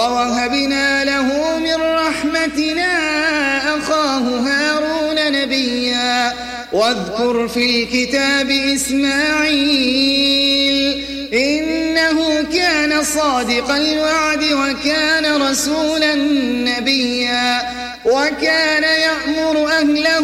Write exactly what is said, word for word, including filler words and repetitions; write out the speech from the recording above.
ووهبنا له من رحمتنا أخاه هارون نبيا واذكر في الكتاب إسماعيل إنه كان صادق الوعد وكان رسولا نبيا وكان يأمر أهله